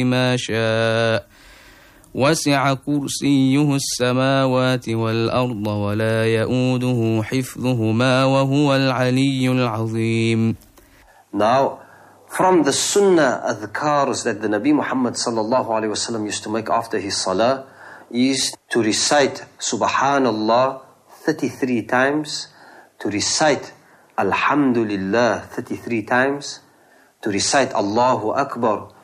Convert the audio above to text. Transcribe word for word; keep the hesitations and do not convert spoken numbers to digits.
ما شاء وسع كرسيه السماوات والأرض ولا يؤوده حفظهما وهو العلي العظيم. Now, from the sunnah adhkars that the Nabi Muhammad sallallahu alayhi wasallam used to make after his salah is to recite Subhanallah thirty-three times, to recite Alhamdulillah thirty-three times, to recite Allahu Akbar